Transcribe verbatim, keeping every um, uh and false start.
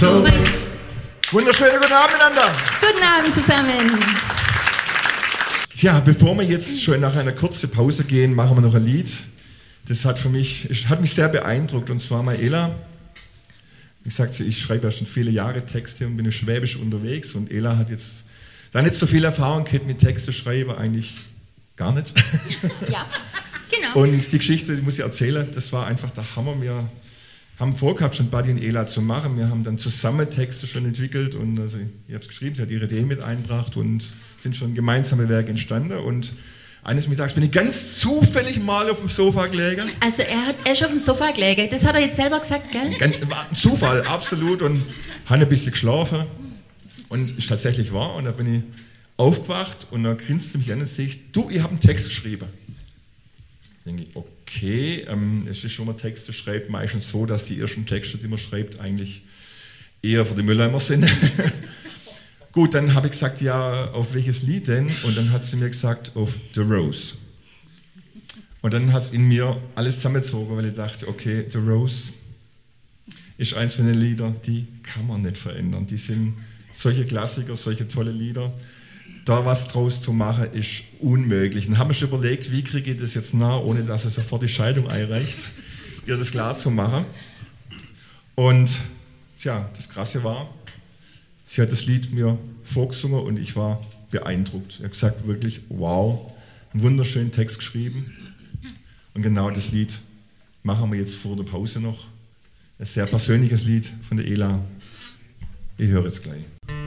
So weit. Wunderschönen guten Abend miteinander. Guten Abend zusammen. Tja, bevor wir jetzt schon nach einer kurzen Pause gehen, machen wir noch ein Lied. Das hat für mich, hat mich sehr beeindruckt, und zwar Maela. Wie gesagt, ich schreibe ja schon viele Jahre Texte und bin im Schwäbisch unterwegs, und Ela hat jetzt da nicht so viel Erfahrung gehabt mit Texte schreiben, eigentlich gar nicht. Ja, genau. Und die Geschichte, die muss ich erzählen, das war einfach der Hammer. Wir haben vorgehabt, schon Buddy und Ela zu machen. Wir haben dann zusammen Texte schon entwickelt, und also ich habe es geschrieben, sie hat ihre Ideen mit eingebracht und sind schon gemeinsame Werke entstanden. Und eines Mittags bin ich ganz zufällig mal auf dem Sofa gelegen. Also er, hat, er ist auf dem Sofa gelegen, das hat er jetzt selber gesagt, gell? War ein Zufall, absolut, und habe ein bisschen geschlafen. Und ist tatsächlich wahr, und da bin ich aufgewacht, und da grinst sie mich an und sagt, du, ich habe einen Text geschrieben. Da denke ich, okay, ähm, es ist schon mal Texte schreibt, meistens so, dass die ersten Texte, die man schreibt, eigentlich eher für die Mülleimer sind. Gut, dann habe ich gesagt, ja, auf welches Lied denn? Und dann hat sie mir gesagt, auf The Rose. Und dann hat es in mir alles zusammengezogen, weil ich dachte, okay, The Rose ist eins von den Liedern, die kann man nicht verändern. Die sind solche Klassiker, solche tolle Lieder. Da was draus zu machen, ist unmöglich. Dann haben wir schon überlegt, wie kriege ich das jetzt nah, ohne dass es sofort die Scheidung einreicht, ihr das klar zu machen. Und tja, das Krasse war, sie hat das Lied mir vorgesungen und ich war beeindruckt. Ich habe gesagt, wirklich, wow, einen wunderschönen Text geschrieben. Und genau das Lied machen wir jetzt vor der Pause noch. Ein sehr persönliches Lied von der Ela. Ich höre es gleich.